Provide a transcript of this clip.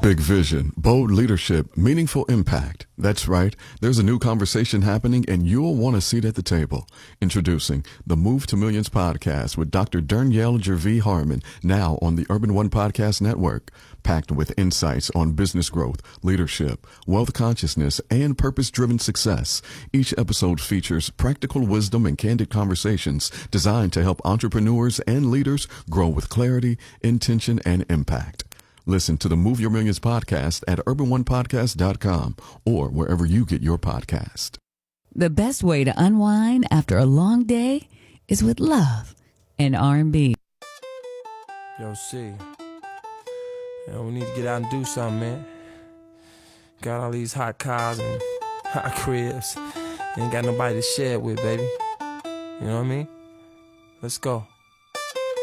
Big vision, bold leadership, meaningful impact. That's right. There's a new conversation happening and you'll want a seat at the table. Introducing the Move to Millions podcast with Dr. Dernyel Jervie Harmon, now on the Urban One Podcast Network. Packed with insights on business growth, leadership, wealth consciousness, and purpose-driven success. Each episode features practical wisdom and candid conversations designed to help entrepreneurs and leaders grow with clarity, intention, and impact. Listen to the Move Your Millions podcast at urbanonepodcast.com or wherever you get your podcast. The best way to unwind after a long day is with love and R&B. Yo, C. We need to get out and do something, man. Got all these hot cars and hot cribs. Ain't got nobody to share it with, baby. You know what I mean? Let's go.